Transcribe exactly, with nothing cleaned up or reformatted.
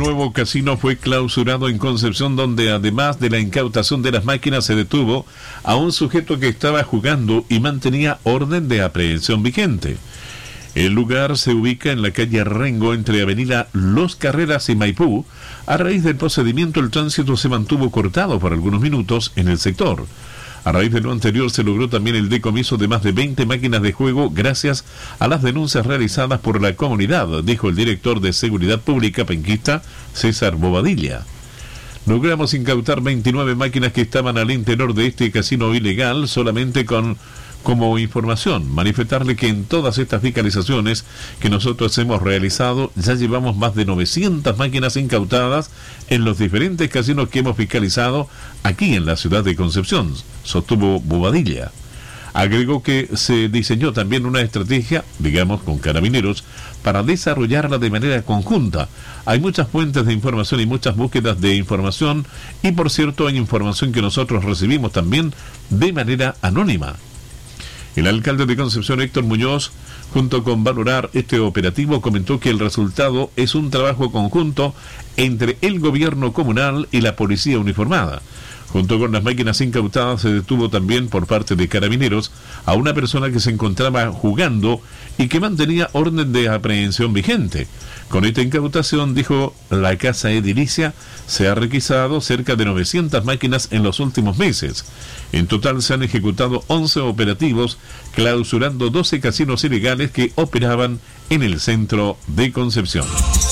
nuevo casino fue clausurado en Concepción, donde además de la incautación de las máquinas se detuvo a un sujeto que estaba jugando y mantenía orden de aprehensión vigente. El lugar se ubica en la calle Rengo, entre avenida Los Carreras y Maipú. A raíz del procedimiento, el tránsito se mantuvo cortado por algunos minutos en el sector. A raíz de lo anterior, se logró también el decomiso de más de veinte máquinas de juego gracias a las denuncias realizadas por la comunidad, dijo el director de Seguridad Pública penquista, César Bobadilla. Logramos incautar veintinueve máquinas que estaban al interior de este casino ilegal, solamente con como información, manifestarle que en todas estas fiscalizaciones que nosotros hemos realizado, ya llevamos más de novecientas máquinas incautadas en los diferentes casinos que hemos fiscalizado aquí en la ciudad de Concepción, sostuvo Bobadilla. Agregó que se diseñó también una estrategia, digamos, con Carabineros, para desarrollarla de manera conjunta. Hay muchas fuentes de información y muchas búsquedas de información, y por cierto hay información que nosotros recibimos también de manera anónima. El alcalde de Concepción, Héctor Muñoz, junto con valorar este operativo, comentó que el resultado es un trabajo conjunto entre el gobierno comunal y la policía uniformada. Junto con las máquinas incautadas, se detuvo también por parte de Carabineros a una persona que se encontraba jugando y que mantenía orden de aprehensión vigente. Con esta incautación, dijo la Casa Edilicia, se ha requisado cerca de novecientas máquinas en los últimos meses. En total se han ejecutado once operativos, clausurando doce casinos ilegales que operaban en el centro de Concepción.